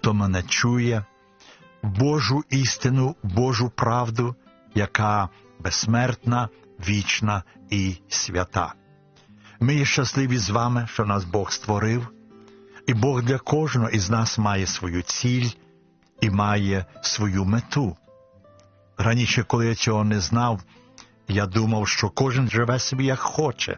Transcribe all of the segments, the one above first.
хто мене чує, Божу істину, Божу правду, яка безсмертна, вічна і свята. Ми є щасливі з вами, що нас Бог створив, і Бог для кожного із нас має свою ціль і має свою мету. Раніше, коли я цього не знав, я думав, що кожен живе собі як хоче.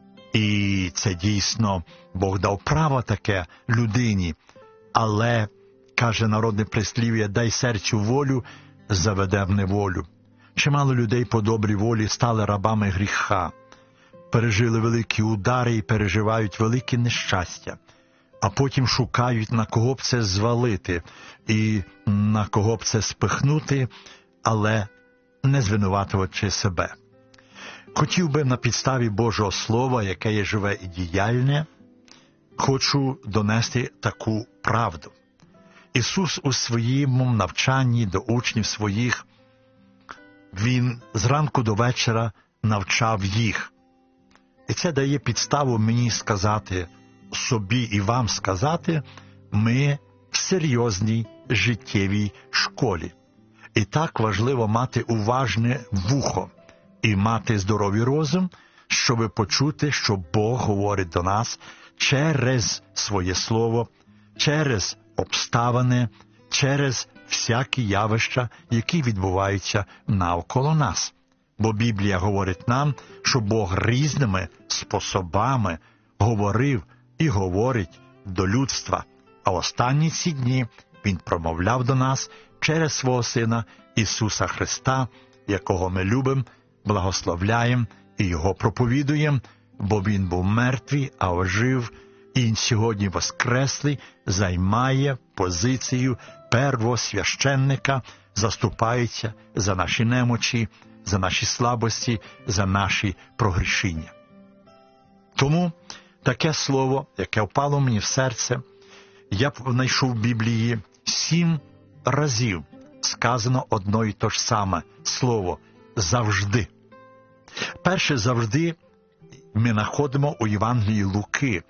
І це дійсно Бог дав право таке людині. Але, каже народне прислів'я, дай серцю волю, заведе в неволю. Чимало людей по добрій волі стали рабами гріха, пережили великі удари і переживають великі нещастя, а потім шукають, на кого б це звалити і на кого б це спихнути, але не звинуватюючи себе. Хотів би на підставі Божого Слова, яке є живе і діяльне, хочу донести таку правду. Ісус у своєму навчанні до учнів своїх, Він зранку до вечора навчав їх. І це дає підставу мені сказати, собі і вам сказати, ми в серйозній життєвій школі. І так важливо мати уважне вухо і мати здоровий розум, щоб почути, що Бог говорить до нас через своє Слово, через обставини, через всякі явища, які відбуваються навколо нас. Бо Біблія говорить нам, що Бог різними способами говорив і говорить до людства. А останні ці дні Він промовляв до нас через свого Сина Ісуса Христа, якого ми любимо, благословляємо і Його проповідуємо, бо Він був мертвий, а ожив, і Він сьогодні воскреслий, займає позицію первосвященника, заступається за наші немочі, за наші слабості, за наші прогрішення. Тому таке слово, яке впало мені в серце, я знайшов в Біблії 7 разів сказано одно і те ж саме слово «завжди». Перше «завжди» ми знаходимо у Євангелії Луки,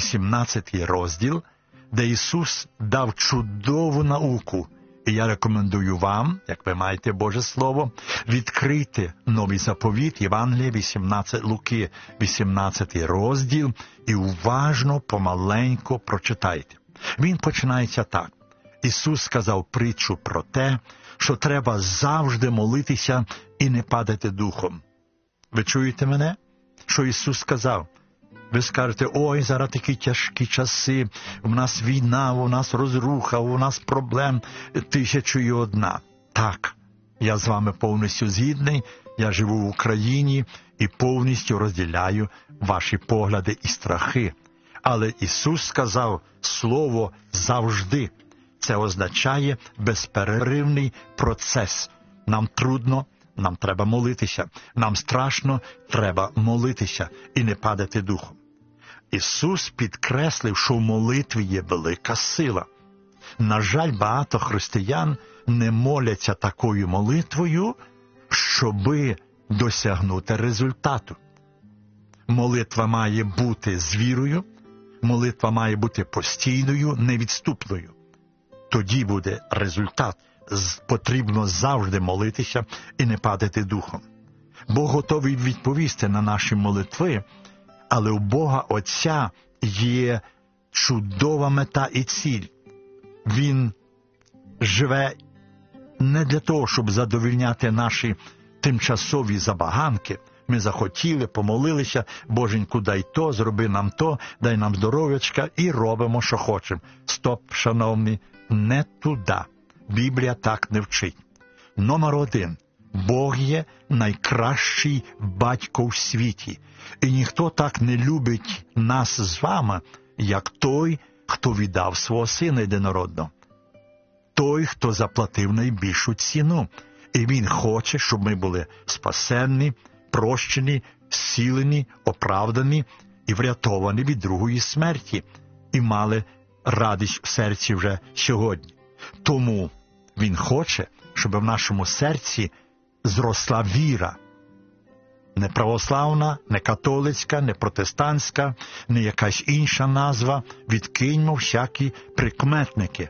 18 розділ, де Ісус дав чудову науку. І я рекомендую вам, як ви маєте Боже Слово, відкрити новий заповіт, Євангелія 18 Луки, 18 розділ, і уважно, помаленько прочитайте. Він починається так. Ісус сказав притчу про те, що треба завжди молитися і не падати духом. Ви чуєте мене? Що Ісус сказав? Ви скажете, ой, зараз такі тяжкі часи, у нас війна, у нас розруха, у нас проблем 1001. Так, я з вами повністю згідний, я живу в Україні і повністю розділяю ваші погляди і страхи. Але Ісус сказав слово «завжди». Це означає безперервний процес. Нам трудно, нам треба молитися. Нам страшно, треба молитися і не падати духом. Ісус підкреслив, що в молитві є велика сила. На жаль, багато християн не моляться такою молитвою, щоби досягнути результату. Молитва має бути з вірою, молитва має бути постійною, невідступною. Тоді буде результат. Потрібно завжди молитися і не падати духом. Бог готовий відповісти на наші молитви, але у Бога Отця є чудова мета і ціль. Він живе не для того, щоб задовольняти наші тимчасові забаганки. Ми захотіли, помолилися, Боженьку, дай то, зроби нам то, дай нам здоров'ячка і робимо, що хочемо. Стоп, шановні, не туди. Біблія так не вчить. Номер 1. Бог є найкращий батько в світі. І ніхто так не любить нас з вами, як той, хто віддав свого Сина єдинородного. Той, хто заплатив найбільшу ціну. І Він хоче, щоб ми були спасенні, прощені, зцілені, оправдані і врятовані від другої смерті. І мали радість в серці вже сьогодні. Тому Він хоче, щоб в нашому серці зросла віра. Не православна, не католицька, не протестантська, не якась інша назва. Відкиньмо всякі прикметники.